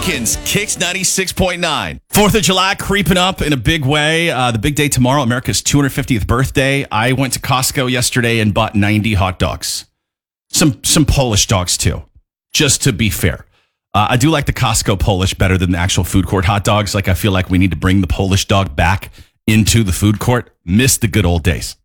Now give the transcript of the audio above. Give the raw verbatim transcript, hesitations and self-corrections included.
Jenkins, Kicks ninety-six point nine. fourth of July creeping up in a big way. Uh, the big day tomorrow, America's two hundred fiftieth birthday. I went to Costco yesterday and bought ninety hot dogs. Some some Polish dogs, too, just to be fair. Uh, I do like the Costco Polish better than the actual food court hot dogs. Like, I feel like we need to bring the Polish dog back into the food court. Miss the good old days.